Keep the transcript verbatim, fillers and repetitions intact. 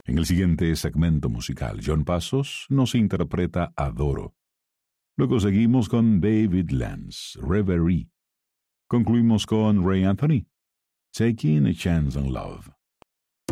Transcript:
En el siguiente segmento musical, John Passos nos interpreta Adoro. Luego seguimos con David Lance, Reverie. Concluimos con Ray Anthony, Taking a Chance on Love.